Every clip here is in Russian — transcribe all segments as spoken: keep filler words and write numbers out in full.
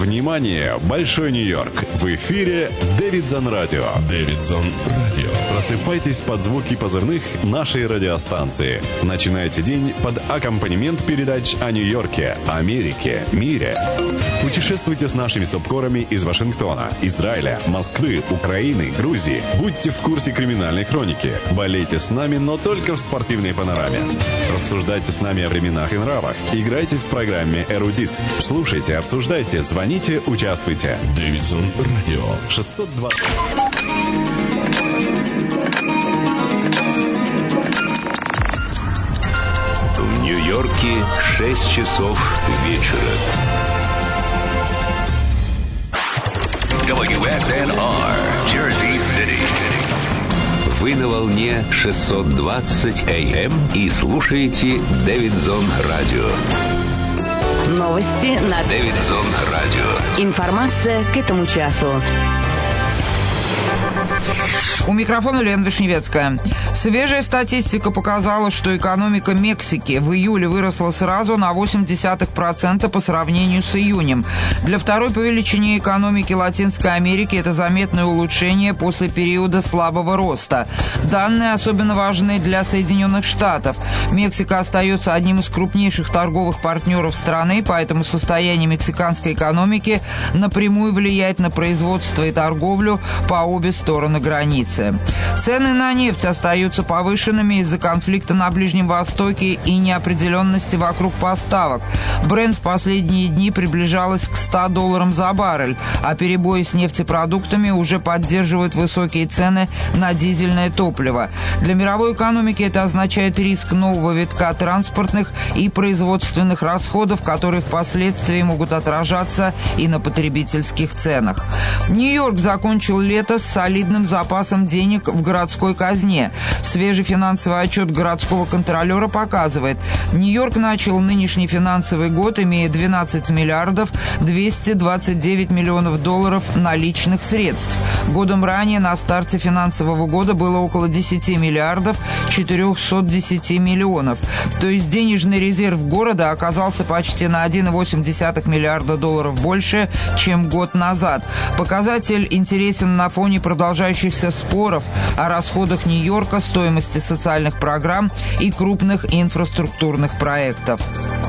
Внимание, Большой Нью-Йорк. В эфире Дэвидсон Радио. Дэвидсон Радио. Просыпайтесь под звуки позывных нашей радиостанции. Начинайте день под аккомпанемент передач о Нью-Йорке, Америке, мире. Путешествуйте с нашими субкорами из Вашингтона, Израиля, Москвы, Украины, Грузии. Будьте в курсе криминальной хроники. Болейте с нами, но только в спортивной панораме. Рассуждайте с нами о временах и нравах. Играйте в программе «Эрудит». Слушайте, обсуждайте, звоните, участвуйте. Дэвидсон Радио. шестьсот двадцать. В Нью-Йорке шесть часов вечера. дабл ю эс эн ар, Jersey City. Вы на волне шестьсот двадцать эй эм и слушаете Дэвидсон Радио. Новости на Дэвидсон Радио. Информация к этому часу. У микрофона Лена Вишневецкая. Свежая статистика показала, что экономика Мексики в июле выросла сразу на восемь десятых процента по сравнению с июнем. Для второй по величине экономики Латинской Америки это заметное улучшение после периода слабого роста. Данные особенно важны для Соединенных Штатов. Мексика остается одним из крупнейших торговых партнеров страны, поэтому состояние мексиканской экономики напрямую влияет на производство и торговлю по обе стороны границы. Цены на нефть остаются повышенными из-за конфликта на Ближнем Востоке и неопределенности вокруг поставок. Брент в последние дни приближалась к ста долларам за баррель, а перебои с нефтепродуктами уже поддерживают высокие цены на дизельное топливо. Для мировой экономики это означает риск нового витка транспортных и производственных расходов, которые впоследствии могут отражаться и на потребительских ценах. Нью-Йорк закончил лето с солидным запасом денег в городской казне. Свежий финансовый отчет городского контролера показывает, Нью-Йорк начал нынешний финансовый год, имея двенадцать миллиардов двести двадцать девять миллионов долларов наличных средств. Годом ранее на старте финансового года было около десяти миллиардов четыреста десять миллионов. То есть денежный резерв города оказался почти на один целых восемь десятых миллиарда долларов больше, чем год назад. Показатель интересен на фоне продолжающихся споров о расходах Нью-Йорка, стоимости социальных программ и крупных инфраструктурных проектов.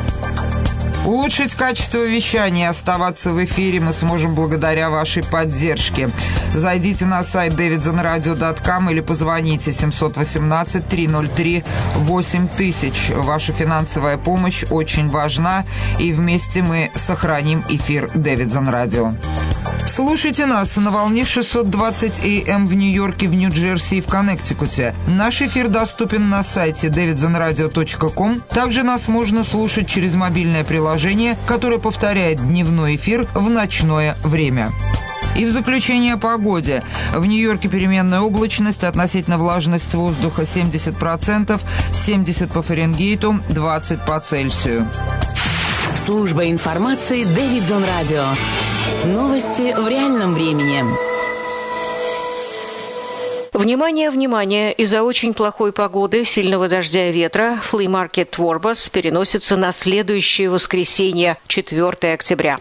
Улучшить качество вещания и оставаться в эфире мы сможем благодаря вашей поддержке. Зайдите на сайт дэвидсон радио точка ком или позвоните семь один восемь три ноль три восемь тысяч. Ваша финансовая помощь очень важна, и вместе мы сохраним эфир Дэвидсон Радио. Слушайте нас на волне шестьсот двадцать эй эм в Нью-Йорке, в Нью-Джерси и в Коннектикуте. Наш эфир доступен на сайте дэвидсон радио точка ком. Также нас можно слушать через мобильное приложение, которое повторяет дневной эфир в ночное время. И в заключение о погоде. В Нью-Йорке переменная облачность, относительно влажность воздуха семьдесят процентов, семьдесят по Фаренгейту, двадцать по Цельсию. Служба информации Дэвидсон Радио. Новости в реальном времени. Внимание, внимание! Из-за очень плохой погоды, сильного дождя и ветра, флea-маркет Творбас переносится на следующее воскресенье, четвёртого октября.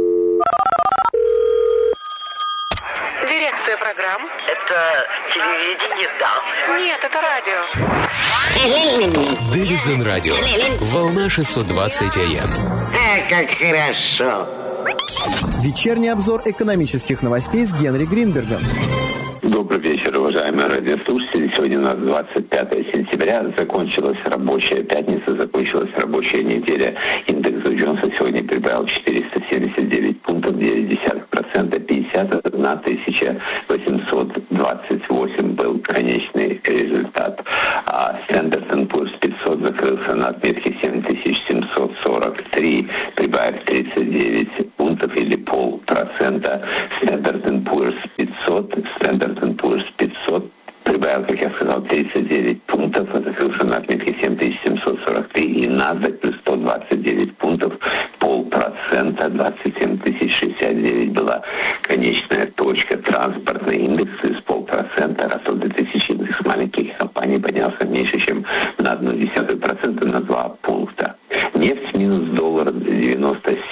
Дирекция программ. Это телевидение, да? Нет, это радио. Дэвидсон Радио. Волна шестьсот двадцать эй эм. А, как хорошо. Вечерний обзор экономических новостей с Генри Гринбергом. Добрый вечер, уважаемые радиослушатели. Сегодня у нас двадцать пятое сентября. Закончилась рабочая пятница, закончилась рабочая неделя. Индекс Доу Джонса сегодня прибавил четыреста семьдесят девять пунктов, девять десятых процента, пятьдесят одна тысяча восемьсот двадцать восемь был конечный результат. А Standard энд Poor's пятьсот закрылся на отметке семь тысяч семьсот сорок три, прибавив тридцать девять пунктов или полпроцента. Standard энд Poor's пятьсот, Standard энд Poor's пятьсот прибавил, как я сказал, тридцать девять пунктов, закрылся на отметке семь тысяч семьсот сорок три, и NASDAQ плюс сто двадцать девять пунктов, полпроцента, двадцать семь тысяч шестьдесят девять была конечная точка. Транспортный индекс из полпроцента, растут две тысячи индекс маленьких компаний поднялся меньше, чем на одну десятую процента, на два пункта. Нефть минус доллар девяносто семь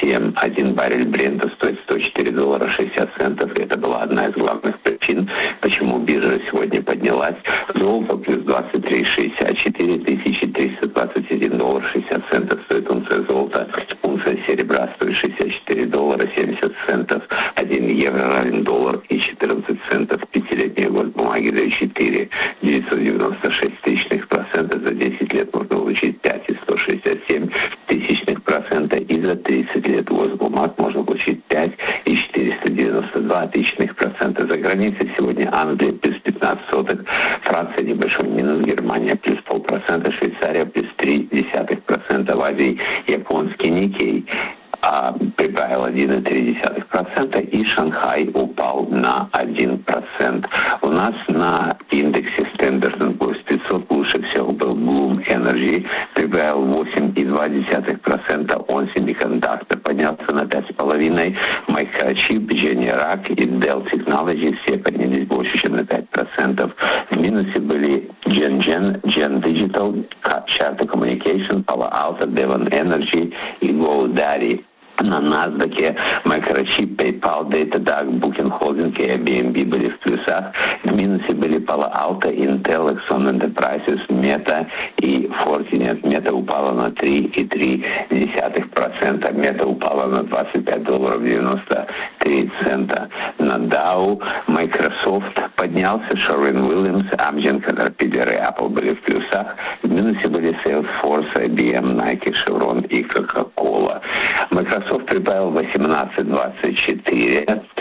семь. Один баррель Брента стоит сто четыре доллара шестьдесят центов. Это была одна из главных причин, почему биржа сегодня поднялась. Золото плюс двадцать три шестьдесят четыре, тысяча триста двадцать один доллар шестьдесят центов стоит унция золота. Унция серебра стоит шестьдесят четыре доллара семьдесят центов. Один евро равен доллар и четырнадцать центов. Пятилетний год бумаги дает четыре девятьсот девяносто шесть тысячных процента. За десять лет можно получить пять и сто шестьдесят семь тысячных процента. И за тридцать лет госбумаг можно получить пять и четыреста девяносто два тысячных процента. За границей сегодня Англия плюс пятнадцать сотых, Франция небольшой минус, Германия плюс полпроцента, Швейцария плюс три десятых процента, в Азии японский Никей а, прибавил один и три десятых процента, и Шанхай упал на один процент. У нас на индексе Standard энд Poor's пятьсот лучше всего был Bloom Energy, прибавил восемь и два десятых процента, Он Semiconductor поднялся на пять и пять десятых процента, Microchip, Generac и Dell Technologies все поднялись больше, чем на пять процентов. В минусе были GenGen, Gen Digital, Charter Communication, Palo Alto, Devon Energy и GoDaddy. На NASDAQ Microchip, PayPal, Datadog, Booking Holding и эй би эм би были в плюсах. В минусе были Palo Alto, Intel, Exxon Enterprises, Meta и Fortinet. Meta упала на три и три десятых процента. Meta упала на двадцать пять долларов девяносто три цента. На Dow Microsoft поднялся, Sherwin Williams, Amgen, Caterpillar и Apple были в плюсах. В минусе были Salesforce, ай би эм, Nike, Chevron и Coca-Cola. Microsoft прибавил восемнадцать двадцать четыре,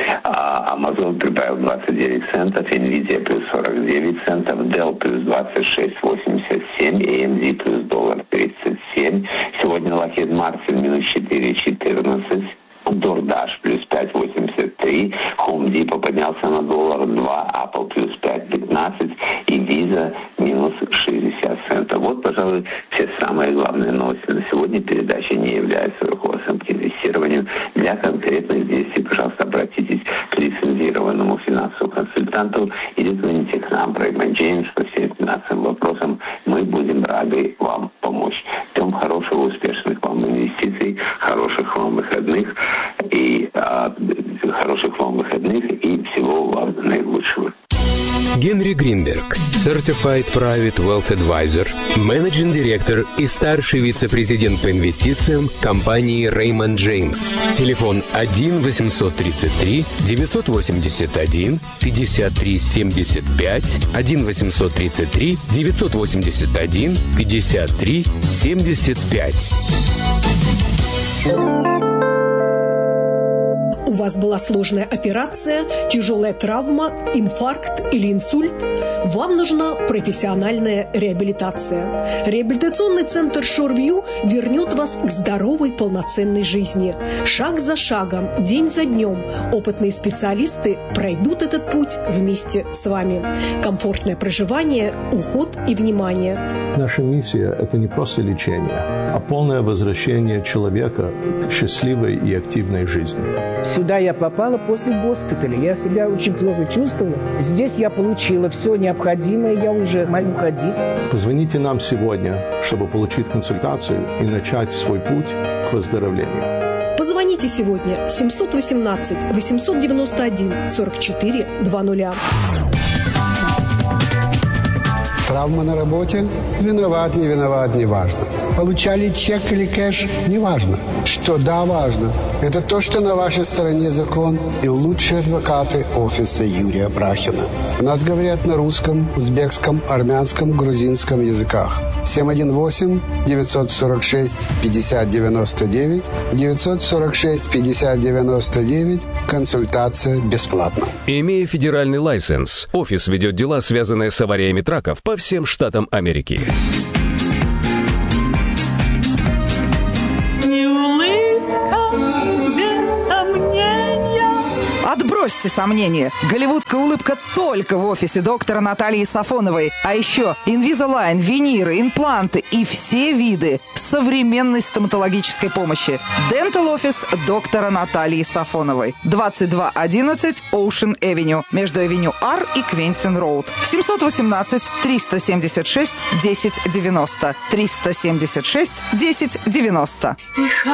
а Amazon прибавил двадцать девять центов, Nvidia плюс сорок девять центов, Dell плюс двадцать шесть восемьдесят семь, эй эм ди плюс доллар тридцать семь. Сегодня Lockheed Martin минус четыре четырнадцать. DoorDash плюс пять восемьдесят три, Home Depot поднялся на доллар два, Apple плюс пять пятнадцать и Visa минус шестьдесят центов. Вот, пожалуй, все самые главные новости на сегодня. Передача не является руководством к инвестированию. Для конкретных действий, пожалуйста, обратитесь к лицензированному финансовому консультанту или звоните к нам, Raymond James, по всем финансовым вопросам. Мы будем рады вам помочь. Всем хорошего, успешных вам инвестиций, хороших вам выходных и а, хороших вам выходных и всего вам наилучшего. Генри Гринберг, Certified Private Wealth Advisor, Managing Director и старший вице-президент по инвестициям компании Raymond James. Телефон один восемьсот тридцать три девятьсот восемьдесят один пятьдесят три семьдесят пять, один восемьсот тридцать три девятьсот восемьдесят один пятьдесят три семьдесят пять. У вас была сложная операция, тяжелая травма, инфаркт или инсульт? Вам нужна профессиональная реабилитация. Реабилитационный центр Шорвью вернет вас к здоровой, полноценной жизни. Шаг за шагом, день за днем опытные специалисты пройдут этот путь вместе с вами. Комфортное проживание, уход и внимание. Наша миссия – это не просто лечение, а полное возвращение человека к счастливой и активной жизни. Сюда я попала после госпиталя. Я себя очень плохо чувствовала. Здесь я получила все необходимое. Я уже могу ходить. Позвоните нам сегодня, чтобы получить консультацию и начать свой путь к выздоровлению. Позвоните сегодня семь один восемь восемь девять один сорок четыре двадцать. Травма на работе? Виноват, не виноват, не важно. Получали чек или кэш? Не важно. Что да, важно. Это то, что на вашей стороне закон и лучшие адвокаты офиса Юрия Брахина. У нас говорят на русском, узбекском, армянском, грузинском языках. семь один восемь девятьсот сорок шесть пятьдесят девяносто девять, девятьсот сорок шесть пятьдесят девяносто девять. Консультация бесплатна. Имея федеральный лайсенс, офис ведет дела, связанные с авариями траков по всем штатам Америки. Отбросьте сомнения. Голливудская улыбка только в офисе доктора Натальи Сафоновой. А еще Invisalign, виниры, импланты и все виды современной стоматологической помощи. Dental Office доктора Натальи Сафоновой. двадцать два одиннадцать Ocean Avenue. Между Авеню Ар и Квентин Роуд. семь один восемь триста семьдесят шесть десять девяносто. триста семьдесят шесть десять девяносто.